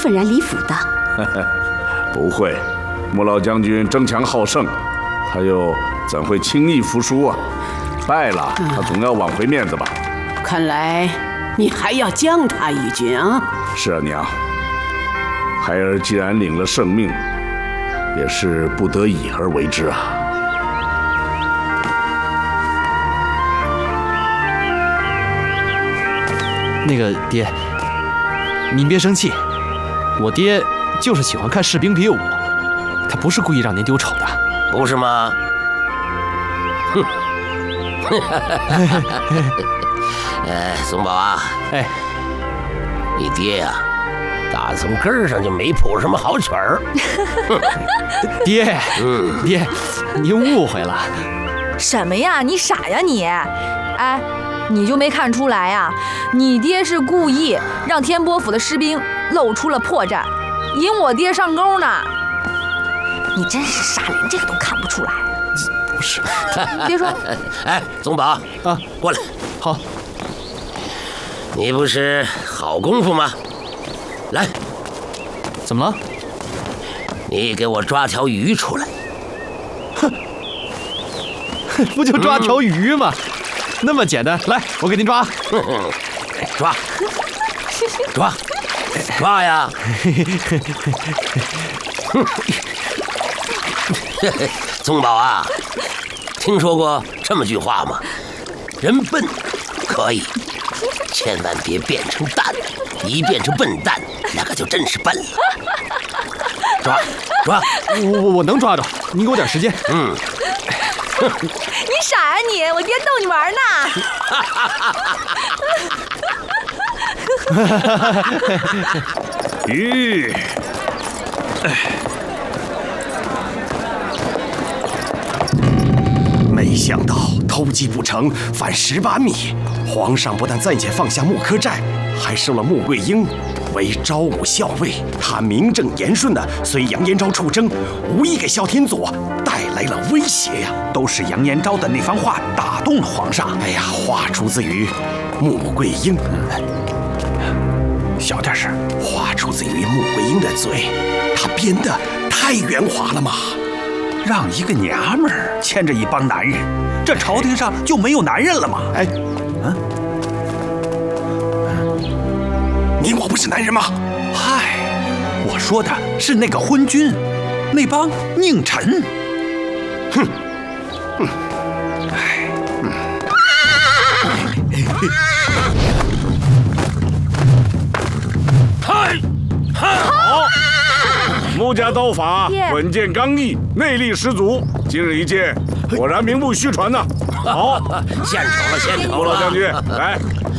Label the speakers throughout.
Speaker 1: 愤然离府的。
Speaker 2: 不会，穆老将军争强好胜，他又怎会轻易服输啊？败了，他总要挽回面子吧？
Speaker 3: 看来你还要将他一军啊！
Speaker 2: 是啊，娘。孩儿既然领了圣命，也是不得已而为之啊。
Speaker 4: 那个爹，您别生气，我爹就是喜欢看士兵比武，他不是故意让您丢丑的，
Speaker 5: 不是吗？哼！松宝啊，
Speaker 4: 哎，
Speaker 5: 你爹呀，打从根儿上就没谱什么好曲儿。
Speaker 4: 爹，爹，您误会了。
Speaker 6: 什么呀？你傻呀你！哎，你就没看出来呀？你爹是故意让天波府的士兵露出了破绽，引我爹上钩呢。你真是傻，连这个都看不出来。
Speaker 4: 不是，
Speaker 6: 你别说。
Speaker 5: 哎，宗宝啊，过来。
Speaker 4: 好。
Speaker 5: 你不是好功夫吗？来，
Speaker 4: 怎么了？
Speaker 5: 你给我抓条鱼出来。
Speaker 4: 哼，不就抓条鱼吗？那么简单，来，我给您抓。
Speaker 5: 抓，抓，抓呀！宗宝啊，听说过这么句话吗？人笨可以，千万别变成蛋，一变成笨蛋，那可就真是笨了。抓，抓！
Speaker 4: 我能抓着，您给我点时间。
Speaker 6: 你傻啊你！我爹逗你玩
Speaker 2: 呢。咦，
Speaker 7: 没想到偷鸡不成反18米，皇上不但暂且放下穆柯寨，还收了穆桂英为昭武校尉。他名正言顺地随杨延昭出征，无疑给萧天佐带来了威胁呀！
Speaker 8: 都是杨延昭的那番话打动了皇上。
Speaker 7: 哎呀，话出自于穆桂英，
Speaker 8: 小点声。
Speaker 7: 话出自于穆桂英的嘴，她编得太圆滑了嘛！
Speaker 8: 让一个娘们儿牵着一帮男人，这朝廷上就没有男人了吗？
Speaker 7: 哎，你我不是男人吗？
Speaker 8: 嗨，我说的是那个昏君，那帮佞臣。
Speaker 7: 哼，
Speaker 2: 好，穆家刀法稳健刚毅，内力十足。今日一见，果然名不虚传呐。好，
Speaker 5: 献丑了，献丑了。
Speaker 2: 穆老将军，来。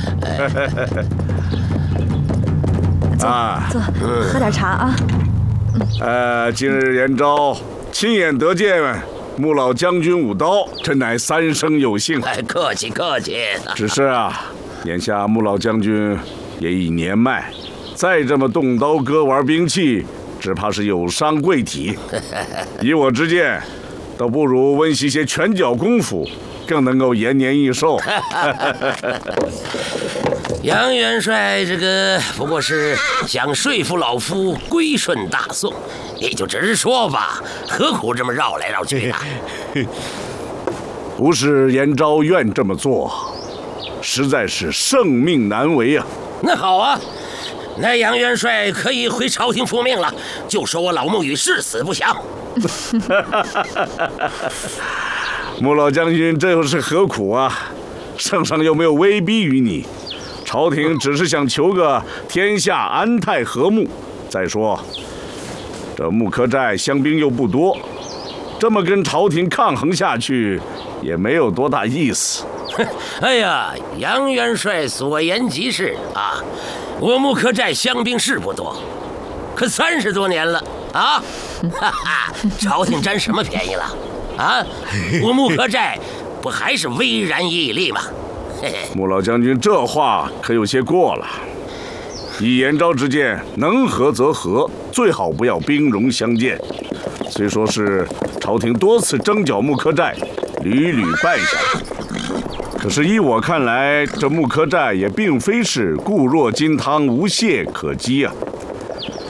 Speaker 6: 坐，喝点茶啊。
Speaker 2: 今日延昭亲眼得见穆老将军舞刀，真乃三生有幸。
Speaker 5: 哎，客气客气。
Speaker 2: 只是啊，眼下穆老将军也已年迈，再这么动刀割玩兵器，只怕是有伤贵体。以我之见，倒不如温习些拳脚功夫，更能够延年益寿。
Speaker 5: 杨元帅这个不过是想说服老夫归顺大宋，你就直说吧，何苦这么绕来绕去的？
Speaker 2: 不是延昭愿这么做，实在是圣命难违啊。
Speaker 5: 那好啊，那杨元帅可以回朝廷复命了，就说我老穆与誓死不降。
Speaker 2: 穆老将军这又是何苦啊？圣上又没有威逼于你，朝廷只是想求个天下安泰和睦。再说，这穆柯寨乡兵又不多，这么跟朝廷抗衡下去，也没有多大意思。
Speaker 5: 哎呀，杨元帅所言极是啊！我穆柯寨乡兵是不多，可30多年了啊！哈哈，朝廷占什么便宜了？啊，我穆柯寨不还是巍然屹立吗？
Speaker 2: 穆老将军这话可有些过了。以延昭之见，能和则和，最好不要兵戎相见。虽说是朝廷多次征剿穆柯寨，屡屡败下，可是依我看来，这穆柯寨也并非是固若金汤，无懈可击啊。